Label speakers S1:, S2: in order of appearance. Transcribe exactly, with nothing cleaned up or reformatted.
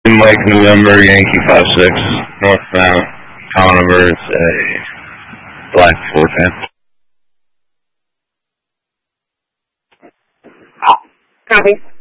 S1: Mike November, Yankee five six, northbound, Conover, it's a black four ten.
S2: Copy.